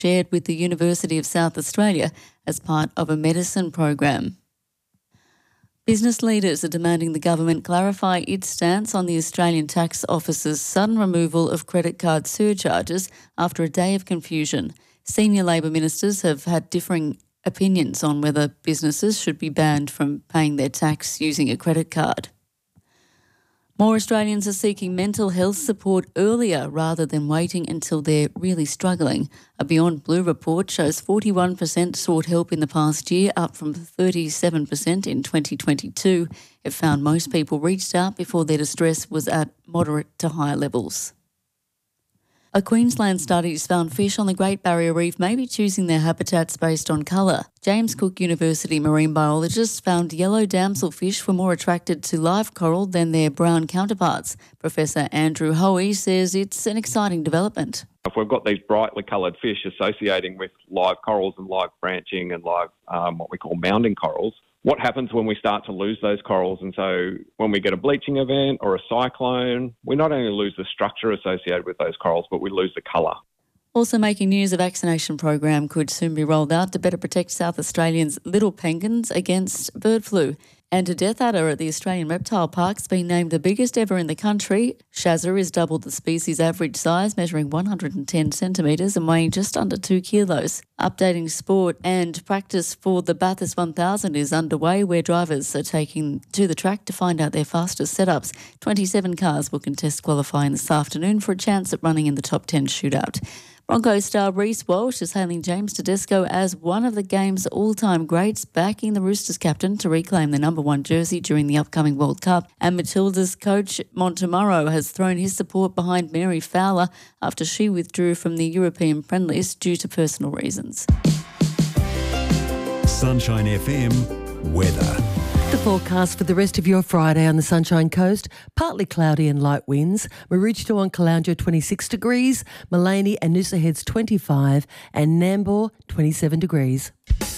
shared with the University of South Australia as part of a medicine program. Business leaders are demanding the government clarify its stance on the Australian Tax Office's sudden removal of credit card surcharges after a day of confusion. Senior Labor ministers have had differing opinions on whether businesses should be banned from paying their tax using a credit card. More Australians are seeking mental health support earlier rather than waiting until they're really struggling. A Beyond Blue report shows 41% sought help in the past year, up from 37% in 2022. It found most people reached out before their distress was at moderate to high levels. A Queensland study has found fish on the Great Barrier Reef may be choosing their habitats based on colour. James Cook University marine biologists found yellow damselfish were more attracted to live coral than their brown counterparts. Professor Andrew Hoey says it's an exciting development. If we've got these brightly coloured fish associating with live corals and live branching and live what we call mounding corals, what happens when we start to lose those corals? And so when we get a bleaching event or a cyclone, we not only lose the structure associated with those corals, but we lose the colour. Also making news, a vaccination program could soon be rolled out to better protect South Australians' little penguins against bird flu. And a death adder at the Australian Reptile Park's been named the biggest ever in the country. Shazza is double the species' average size, measuring 110 centimetres and weighing just under 2 kilos. Updating sport and practice for the Bathurst 1000 is underway, where drivers are taking to the track to find out their fastest setups. 27 cars will contest qualifying this afternoon for a chance at running in the top 10 shootout. Broncos star Reece Walsh is hailing James Tedesco as one of the game's all-time greats, backing the Roosters captain to reclaim the number 1 jersey during the upcoming World Cup. And Matilda's coach Montemurro has thrown his support behind Mary Fowler after she withdrew from the European friendlies due to personal reasons. Sunshine FM weather. The forecast for the rest of your Friday on the Sunshine Coast: partly cloudy and light winds. Maroochydore and Caloundra 26 degrees, Maleny and Noosa Heads 25, and Nambour 27 degrees.